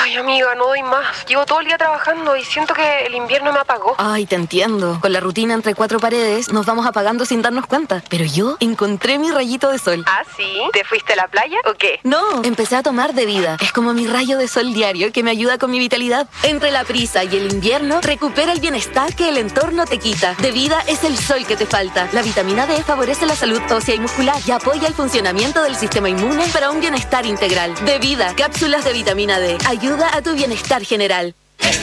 Ay, amiga, no doy más. Llevo todo el día trabajando y siento que el invierno me apagó. Ay, te entiendo. Con la rutina entre cuatro paredes nos vamos apagando sin darnos cuenta. Pero yo encontré mi rayito de sol. ¿Ah, sí? ¿Te fuiste a la playa o qué? No, empecé a tomar de vida. Es como mi rayo de sol diario que me ayuda con mi vitalidad. Entre la prisa y el invierno, recupera el bienestar que el entorno te quita. De vida es el sol que te falta. La vitamina D favorece la salud ósea y muscular y apoya el funcionamiento del sistema inmune para un bienestar integral. De vida, cápsulas de vitamina D. Ayuda a tu bienestar general.